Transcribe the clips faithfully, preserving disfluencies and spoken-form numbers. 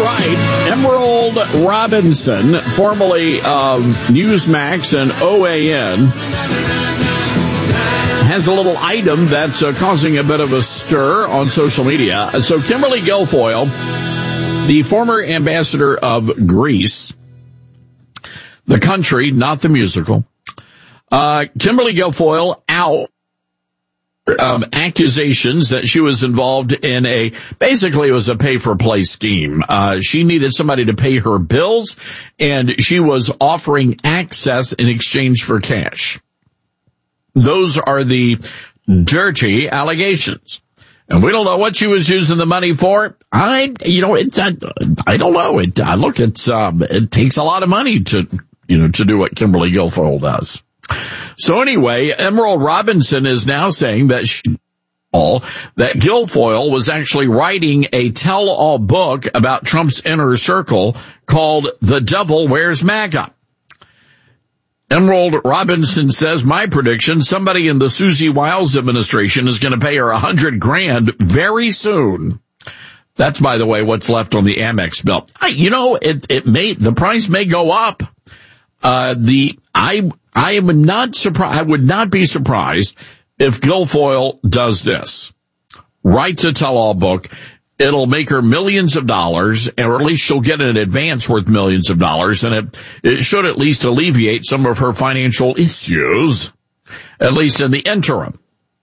right. Emerald Robinson, formerly of Newsmax and O A N, has a little item that's uh, causing a bit of a stir on social media. So Kimberly Guilfoyle, the former ambassador of Greece, the country, not the musical, uh, Kimberly Guilfoyle out Um, accusations that she was involved in a, basically it was a pay-for-play scheme. Uh, she needed somebody to pay her bills, and she was offering access in exchange for cash. Those are the dirty allegations. And we don't know what she was using the money for. I, you know, it's, I, I don't know. It, I look, it's, um, it takes a lot of money to, you know, to do what Kimberly Guilfoyle does. So anyway, Emerald Robinson is now saying that she, that Guilfoyle was actually writing a tell-all book about Trump's inner circle called The Devil Wears MAGA. Emerald Robinson says, my prediction, somebody in the Susie Wiles administration is going to pay her a hundred grand very soon. That's, by the way, what's left on the Amex bill. I, you know, it, it may, the price may go up. Uh, the, I, I am not surprised, I would not be surprised if Guilfoyle does this. Writes a tell-all book. It'll make her millions of dollars, or at least she'll get an advance worth millions of dollars, and it, it should at least alleviate some of her financial issues, at least in the interim.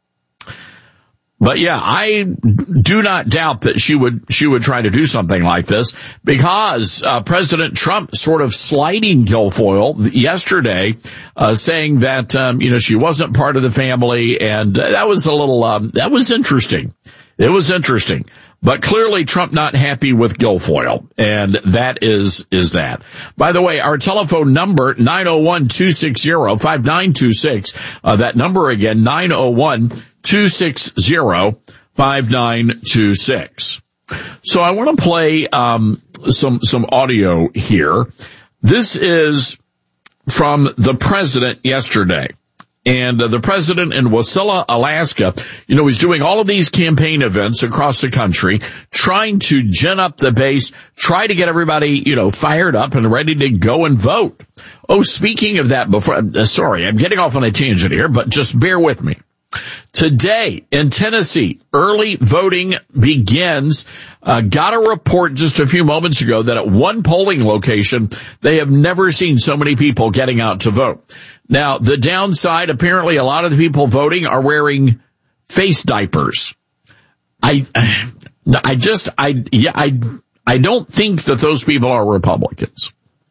But yeah, I do not doubt that she would, she would try to do something like this, because, uh, President Trump sort of slighting Guilfoyle yesterday, uh, saying that, um, you know, she wasn't part of the family, and uh, that was a little, um, that was interesting. It was interesting. But clearly Trump not happy with Guilfoyle, and that is, is that. By the way, our telephone number, nine oh one, two six zero, five nine two six, uh, that number again, nine oh one, two six zero, five nine two six. So I want to play, um, some, some audio here. This is from the president yesterday. And uh, the president in Wasilla, Alaska, you know, he's doing all of these campaign events across the country, trying to gin up the base, try to get everybody, you know, fired up and ready to go and vote. Oh, speaking of that, before, uh, sorry, I'm getting off on a tangent here, but just bear with me. Today in Tennessee, early voting begins. Uh, got a report just a few moments ago that at one polling location, they have never seen so many people getting out to vote. Now, the downside, apparently a lot of the people voting are wearing face diapers. I, I just, I, yeah, I, I don't think that those people are Republicans.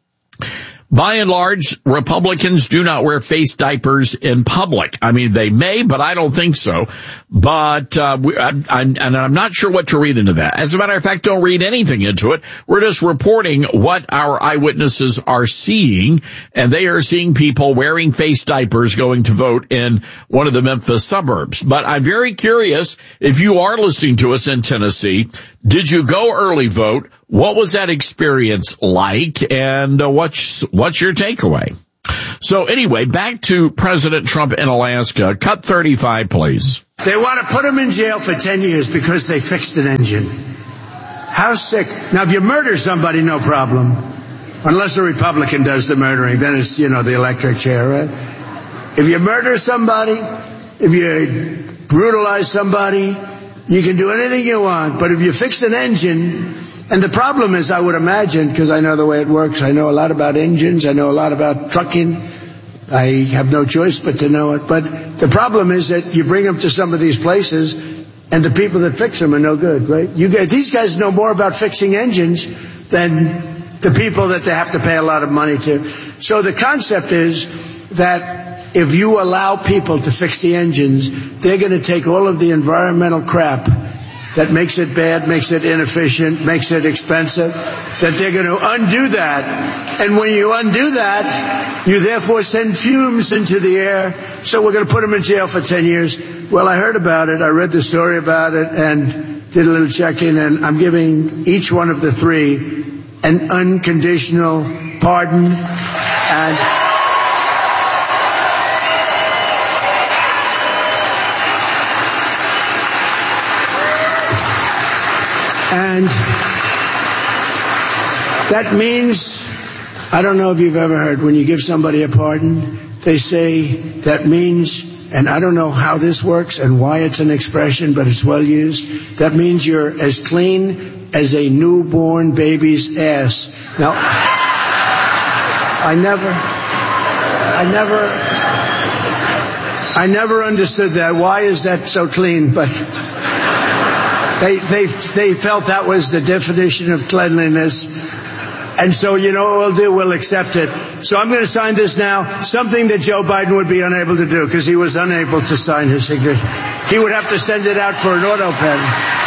By and large, Republicans do not wear face diapers in public. I mean, they may, but I don't think so. But, uh, we, I, I'm, and I'm not sure what to read into that. As a matter of fact, don't read anything into it. We're just reporting what our eyewitnesses are seeing, and they are seeing people wearing face diapers going to vote in one of the Memphis suburbs. But I'm very curious, if you are listening to us in Tennessee, did you go early vote? What was that experience like, and uh, what's what's your takeaway? So anyway, back to President Trump in Alaska. Cut thirty-five, please. They want to put him in jail for ten years because they fixed an engine. How sick. Now, if you murder somebody, no problem. Unless a Republican does the murdering, then it's, you know, the electric chair, right? If you murder somebody, if you brutalize somebody, you can do anything you want. But if you fix an engine... And the problem is, I would imagine, because I know the way it works, I know a lot about engines, I know a lot about trucking, I have no choice but to know it. But the problem is that you bring them to some of these places, and the people that fix them are no good, right? You get, these guys know more about fixing engines than the people that they have to pay a lot of money to. So the concept is that if you allow people to fix the engines, they're going to take all of the environmental crap that makes it bad, makes it inefficient, makes it expensive, that they're going to undo that. And when you undo that, you therefore send fumes into the air. So we're going to put them in jail for ten years. Well, I heard about it. I read the story about it and did a little checking, and I'm giving each one of the three an unconditional pardon. And And That means, I don't know if you've ever heard, when you give somebody a pardon, they say that means, and I don't know how this works and why it's an expression, but it's well used. That means you're as clean as a newborn baby's ass. Now, I never, I never, I never understood that. Why is that so clean? But they, they, they felt that was the definition of cleanliness. And so, you know what we'll do? We'll accept it. So I'm going to sign this now, something that Joe Biden would be unable to do because he was unable to sign his signature. He would have to send it out for an auto pen.